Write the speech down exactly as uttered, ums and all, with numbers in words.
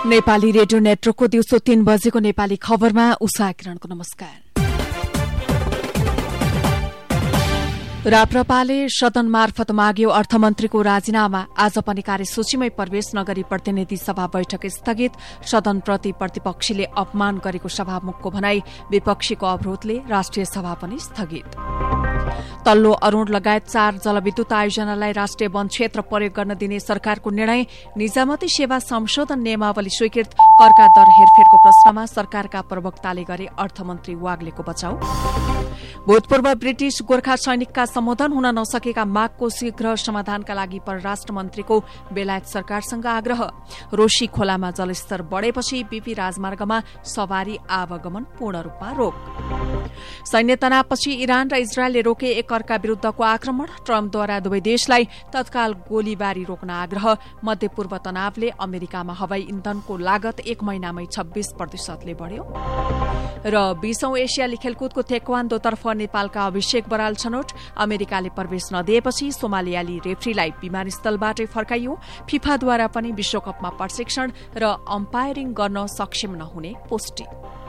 Nepali radio नेटवर्कको दिउँसो तीन बजेको नेपाली खबरमा उषा किरणको नमस्कार। राप्रपाले सदन मार्फत माग्यो अर्थमन्त्रीको राजीनामा। आज पनि कार्यसूचीमै प्रवेश नगरी प्रतिनिधि सभा बैठक स्थगित। सदनप्रति प्रतिपक्षीले अपमान गरेको सभामुखको भनाई। विपक्षीको अवरोधले राष्ट्रिय सभा पनि स्थगित। तल्लो अरूण लगायत चार जलविद्युत आयोजनालाई राष्ट्रिय वन क्षेत्र प्रयोग गर्न दिने सरकारको निर्णय। निजामती सेवा संशोधन नियमावली स्वीकृत। करका दर हेरफेरको प्रश्नमा सरकारका प्रवक्ताले गरे अर्थमन्त्री वाग्लेको बचाउ। भूतपूर्व ब्रिटिश गोर्खा सैनिकका सम्बोधन हुन नसकेका मागको शीघ्र समाधानका लागि परराष्ट्र मन्त्रीको बेलायत सरकारसँग आग्रह। रोशी खोलामा जलस्तर बढ़ेपछि बीपी राजमार्गमा सवारी आवागमन पूर्ण रूपमा रोक। सैन्य तनावपछि इरान र इजरायलले रोके एक अर्का विरूद्धको आक्रमण। ट्रम्पद्वारा दुवै देशलाई तत्काल गोलीबारी रोक्न आग्रह। मध्यपूर्व तनावले अमेरिकामा हवाई इन्धनको लागत एक महिनामै छब्बीस प्रतिशतले बढ़्यो। र बीसौं एसियाली खेलकुदको तेक्वान्दोतर्फ नेपालका अभिषेक बराल छनौट। अमेरिकाले प्रवेश नदिएपछि सोमालियाली रेफ्रीलाई विमानस्थलबाटै फर्काइयो। फिफाद्वारा पनि विश्वकपमा प्रशिक्षण र अम्पायरिङ गर्न सक्षम नहुने पुष्टि।